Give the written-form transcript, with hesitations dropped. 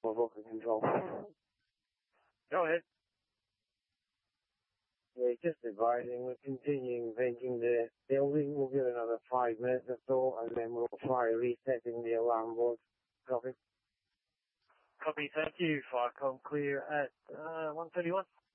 booking control. Go ahead. Yeah, just advising, we're continuing venting the building. We'll give it another 5 minutes or so, and then we'll try resetting the alarm board. Copy. Copy, thank you. Fire com clear at 1:31.